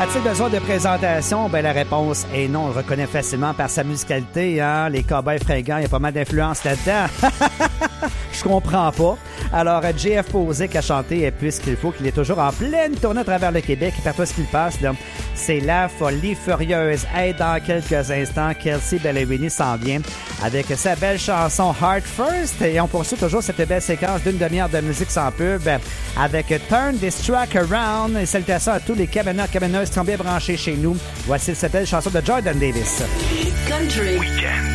A-t-il besoin de présentation? Ben, la réponse est non. On le reconnaît facilement par sa musicalité. Hein? Les Cowboys fringants, il y a pas mal d'influence là-dedans. Je comprends pas. Alors, JF Posick a chanté puisqu'il faut qu'il est toujours en pleine tournée à travers le Québec. Et partout ce qu'il passe, là, c'est la folie furieuse. Hey, dans quelques instants, Kelsea Ballerini s'en vient avec sa belle chanson Heart First. Et on poursuit toujours cette belle séquence d'une demi-heure de musique sans pub avec Turn This Track Around. Et salutations à tous les cabaneurs, cabaneuses qui sont bien branchés chez nous. Voici cette belle chanson de Jordan Davis. Country. Weekend.